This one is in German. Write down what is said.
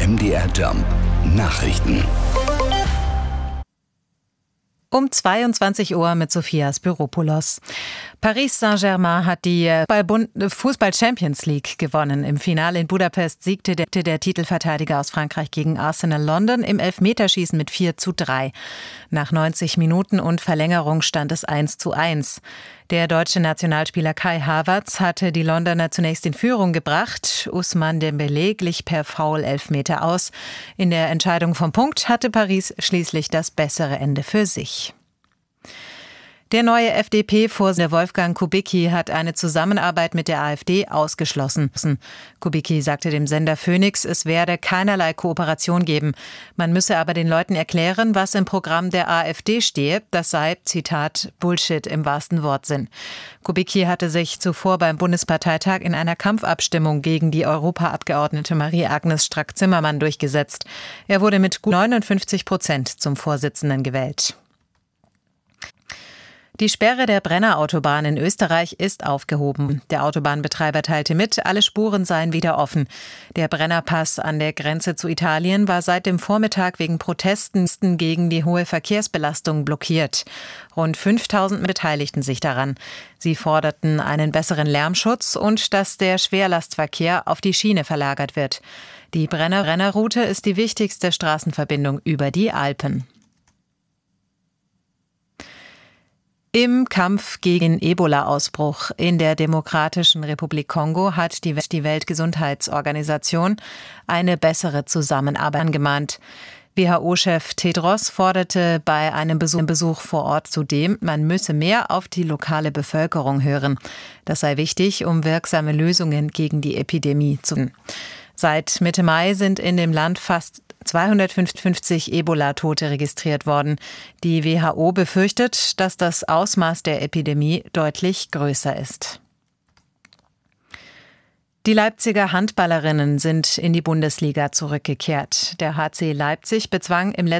MDR Jump Nachrichten. Um 22 Uhr mit Sophia Spiropoulos. Paris Saint-Germain hat die Fußball-Champions League gewonnen. Im Finale in Budapest siegte der Titelverteidiger aus Frankreich gegen Arsenal London im Elfmeterschießen mit 4:3. Nach 90 Minuten und Verlängerung stand es 1:1. Der deutsche Nationalspieler Kai Havertz hatte die Londoner zunächst in Führung gebracht. Ousmane Dembélé glich per Foul Elfmeter aus. In der Entscheidung vom Punkt hatte Paris schließlich das bessere Ende für sich. Der neue FDP-Vorsitzende Wolfgang Kubicki hat eine Zusammenarbeit mit der AfD ausgeschlossen. Kubicki sagte dem Sender Phoenix, es werde keinerlei Kooperation geben. Man müsse aber den Leuten erklären, was im Programm der AfD stehe. Das sei, Zitat, Bullshit im wahrsten Wortsinn. Kubicki hatte sich zuvor beim Bundesparteitag in einer Kampfabstimmung gegen die Europaabgeordnete Marie-Agnes Strack-Zimmermann durchgesetzt. Er wurde mit gut 59% zum Vorsitzenden gewählt. Die Sperre der Brennerautobahn in Österreich ist aufgehoben. Der Autobahnbetreiber teilte mit, alle Spuren seien wieder offen. Der Brennerpass an der Grenze zu Italien war seit dem Vormittag wegen Protesten gegen die hohe Verkehrsbelastung blockiert. Rund 5000 beteiligten sich daran. Sie forderten einen besseren Lärmschutz und dass der Schwerlastverkehr auf die Schiene verlagert wird. Die Brennerroute ist die wichtigste Straßenverbindung über die Alpen. Im Kampf gegen Ebola-Ausbruch in der Demokratischen Republik Kongo hat die Weltgesundheitsorganisation eine bessere Zusammenarbeit angemahnt. WHO-Chef Tedros forderte bei einem Besuch vor Ort zudem, man müsse mehr auf die lokale Bevölkerung hören. Das sei wichtig, um wirksame Lösungen gegen die Epidemie zu finden. Seit Mitte Mai sind in dem Land fast 250 Ebola-Tote registriert worden. Die WHO befürchtet, dass das Ausmaß der Epidemie deutlich größer ist. Die Leipziger Handballerinnen sind in die Bundesliga zurückgekehrt. Der HC Leipzig bezwang im letzten